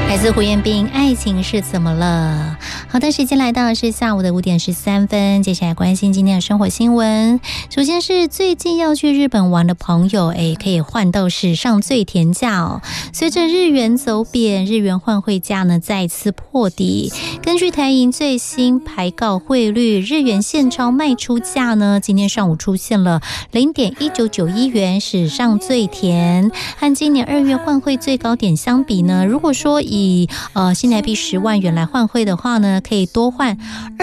来自胡彦斌，爱情是怎么了？好的，时间来到是下午的5点13分，接下来关心今天的生活新闻。首先是最近要去日本玩的朋友，可以换到史上最甜价哦。随着日元走贬，日元换汇价呢再次破底。根据台银最新排告汇率，日元现钞卖出价呢，今天上午出现了 0.1991 元，史上最甜。和今年2月换汇最高点相比呢，如果说以新台币10万元来换汇的话呢，可以多换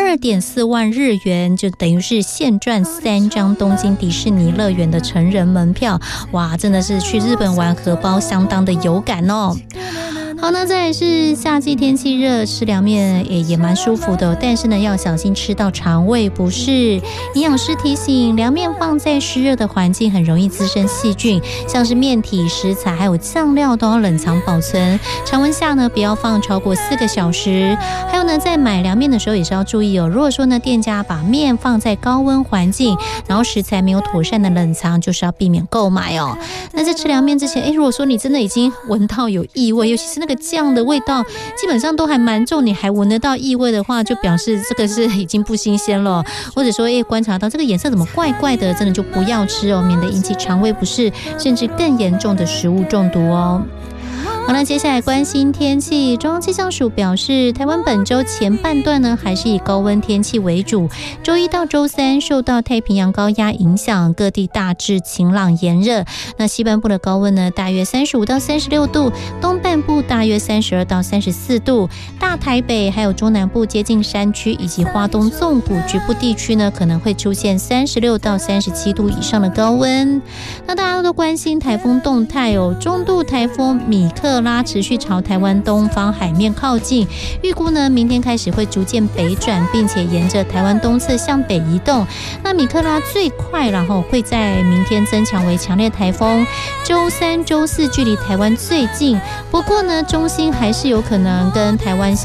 2.4 万日元，就等于是现赚3张东京迪士尼乐园的成人门票。哇，真的是去日本玩荷包相当的有感哦。好，那再来是夏季天气热，吃凉面也蛮舒服的，但是呢要小心吃到肠胃不适。营养师提醒，凉面放在湿热的环境很容易滋生细菌，像是面体、食材还有酱料都要冷藏保存，常温下呢不要放超过4个小时。还有呢，在买凉面的时候也是要注意哦，如果说呢店家把面放在高温环境，然后食材没有妥善的冷藏，就是要避免购买哦。那在吃凉面之前，如果说你真的已经闻到有异味，尤其是那个酱的味道基本上都还蛮重，你还闻得到异味的话，就表示这个是已经不新鲜了，或者说观察到这个颜色怎么怪怪的，真的就不要吃哦，免得引起肠胃不适，甚至更严重的食物中毒哦。好了，接下来关心天气。中央气象署表示，台湾本周前半段呢，还是以高温天气为主。周一到周三受到太平洋高压影响，各地大致晴朗炎热。那西半部的高温呢，大约35到36度，东半部大约32到34度。大台北还有中南部接近山区以及花东纵谷局部地区呢，可能会出现36到37度以上的高温。那大家都关心台风动态哦，中度台风米克拉持续朝台湾东方海面靠近，预估呢明天开始会逐渐北转，并且沿着台湾东侧向北移动。那米克拉最快然后会在明天增强为强烈台风，周三周四距离台湾最近，不过呢中心还是有可能跟台湾